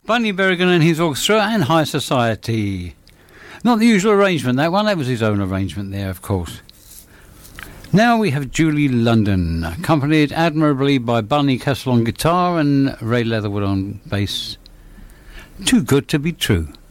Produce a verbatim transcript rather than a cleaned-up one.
Bunny Berrigan and his orchestra and High Society. Not the usual arrangement, that one. That was his own arrangement there, of course. Now we have Julie London, accompanied admirably by Bunny Castle on guitar and Ray Leatherwood on bass. Too Good to Be True.